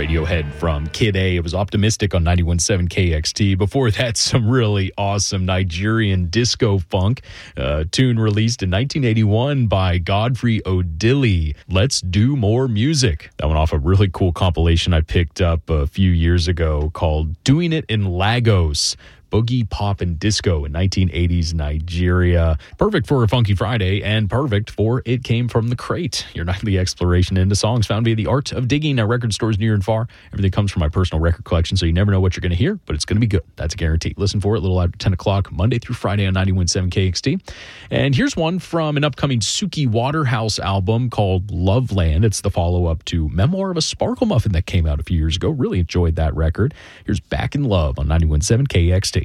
Radiohead from Kid A. It was Optimistic on 91.7 KXT. Before that, some really awesome Nigerian disco funk tune released in 1981 by Godfrey Odili. Let's Do More Music. That went off a really cool compilation I picked up a few years ago called Doing It in Lagos. Boogie, pop, and disco in 1980s Nigeria. Perfect for a Funky Friday and perfect for It Came From the Crate, your nightly exploration into songs found via the art of digging at record stores near and far. Everything comes from my personal record collection, so you never know what you're going to hear, but it's going to be good. That's a guarantee. Listen for it a little after 10 o'clock, Monday through Friday on 91.7 KXT. And here's one from an upcoming Suki Waterhouse album called Loveland. It's the follow-up to Memoir of a Sparkle Muffin that came out a few years ago. Really enjoyed that record. Here's Back in Love on 91.7 KXT.